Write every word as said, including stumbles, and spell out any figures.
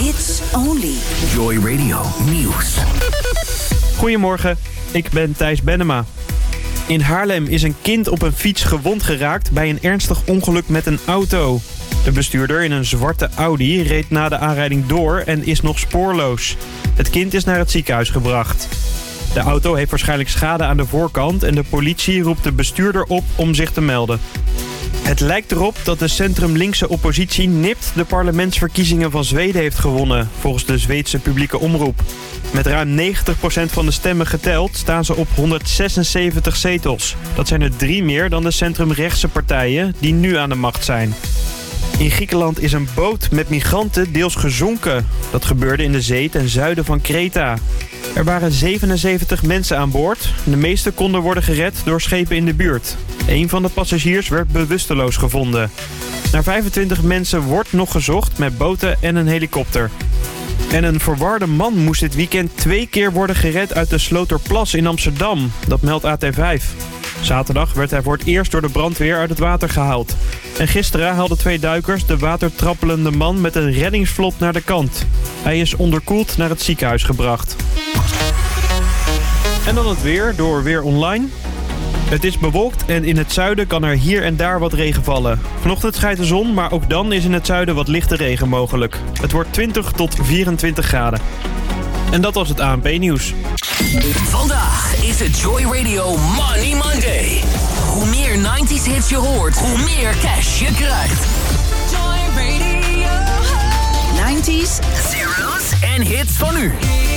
Hits only. Joy Radio Nieuws. Goedemorgen, ik ben Thijs Bennema. In Haarlem is een kind op een fiets gewond geraakt bij een ernstig ongeluk met een auto. De bestuurder in een zwarte Audi reed na de aanrijding door en is nog spoorloos. Het kind is naar het ziekenhuis gebracht. De auto heeft waarschijnlijk schade aan de voorkant en de politie roept de bestuurder op om zich te melden. Het lijkt erop dat de centrum-linkse oppositie nipt de parlementsverkiezingen van Zweden heeft gewonnen, volgens de Zweedse publieke omroep. Met ruim negentig procent van de stemmen geteld staan ze op honderdzesenzeventig zetels. Dat zijn er drie meer dan de centrumrechtse partijen die nu aan de macht zijn. In Griekenland is een boot met migranten deels gezonken. Dat gebeurde in de zee ten zuiden van Kreta. Er waren zevenenzeventig mensen aan boord. De meeste konden worden gered door schepen in de buurt. Een van de passagiers werd bewusteloos gevonden. Naar vijfentwintig mensen wordt nog gezocht met boten en een helikopter. En een verwarde man moest dit weekend twee keer worden gered uit de Sloterplas in Amsterdam. Dat meldt A T vijf. Zaterdag werd hij voor het eerst door de brandweer uit het water gehaald. En gisteren haalden twee duikers de watertrappelende man met een reddingsvlot naar de kant. Hij is onderkoeld naar het ziekenhuis gebracht. En dan het weer door Weer Online. Het is bewolkt en in het zuiden kan er hier en daar wat regen vallen. Vanochtend schijnt de zon, maar ook dan is in het zuiden wat lichte regen mogelijk. Het wordt twintig tot vierentwintig graden. En dat was het A N P-nieuws. Vandaag is het Joy Radio Money Monday. Hoe meer nineties hits je hoort, hoe meer cash je krijgt. Joy Radio. nineties, Zeros en hits van nu.